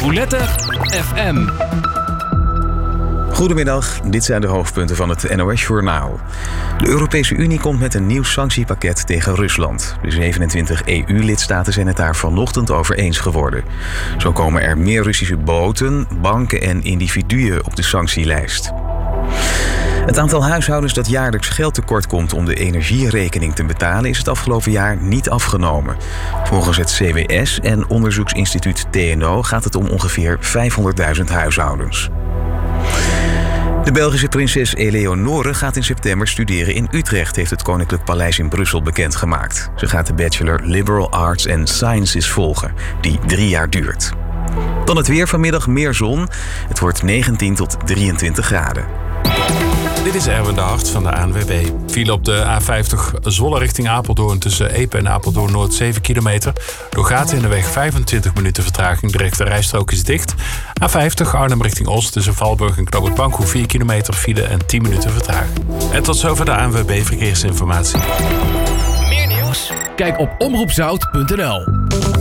Roulette FM. Goedemiddag, dit zijn de hoofdpunten van het NOS-journaal. De Europese Unie komt met een nieuw sanctiepakket tegen Rusland. De 27 EU-lidstaten zijn het daar vanochtend over eens geworden. Zo komen er meer Russische boten, banken en individuen op de sanctielijst. Het aantal huishoudens dat jaarlijks geld tekort komt om de energierekening te betalen is het afgelopen jaar niet afgenomen. Volgens het CWS en onderzoeksinstituut TNO gaat het om ongeveer 500.000 huishoudens. De Belgische prinses Eleonore gaat in september studeren in Utrecht, heeft het Koninklijk Paleis in Brussel bekendgemaakt. Ze gaat de bachelor Liberal Arts and Sciences volgen, die 3 jaar duurt. Dan het weer, vanmiddag meer zon. Het wordt 19 tot 23 graden. Dit is Erwin de Hart van de ANWB. File op de A50 Zwolle richting Apeldoorn tussen Epe en Apeldoorn Noord 7 kilometer. Door gaten in de weg 25 minuten vertraging. De rechte rijstrook is dicht. A50 Arnhem richting Oost tussen Valburg en Knoop het Bankhoef 4 kilometer file en 10 minuten vertraging. En tot zover de ANWB Verkeersinformatie. Meer nieuws? Kijk op omroepzout.nl.